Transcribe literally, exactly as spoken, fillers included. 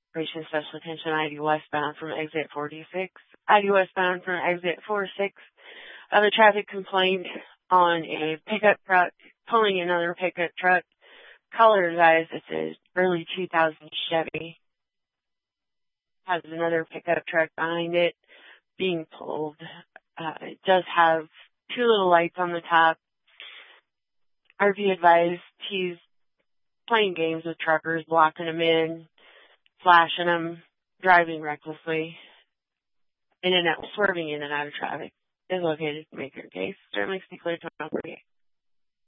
Operation Special Attention, I D westbound from exit forty-six. I D westbound from exit forty-six. Of a traffic complaint on a pickup truck pulling another pickup truck. Caller advised it says early two thousand Chevy. Has another pickup truck behind it being pulled. Uh, it does have two little lights on the top. R P advised he's playing games with truckers, blocking them in, flashing them, driving recklessly, in and out, swerving in and out of traffic. Is located to make your case. Certainly speak later to